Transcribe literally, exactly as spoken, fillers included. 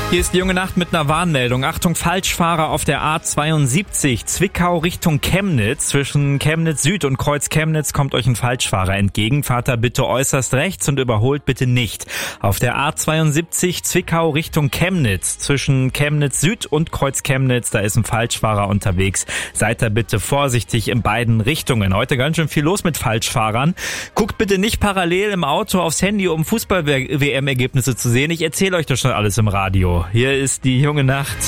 Hier ist die junge Nacht mit einer Warnmeldung. Achtung, Falschfahrer auf der A zweiundsiebzig, Zwickau Richtung Chemnitz. Zwischen Chemnitz Süd und Kreuz Chemnitz kommt euch ein Falschfahrer entgegen. Fahrt da bitte äußerst rechts und überholt bitte nicht. Auf der A zweiundsiebzig, Zwickau Richtung Chemnitz. Zwischen Chemnitz Süd und Kreuz Chemnitz, da ist ein Falschfahrer unterwegs. Seid da bitte vorsichtig in beiden Richtungen. Heute ganz schön viel los mit Falschfahrern. Guckt bitte nicht parallel im Auto aufs Handy, um Fußball-W M-Ergebnisse zu sehen. Ich erzähle euch das schon alles im Radio. Hier ist die junge Nacht.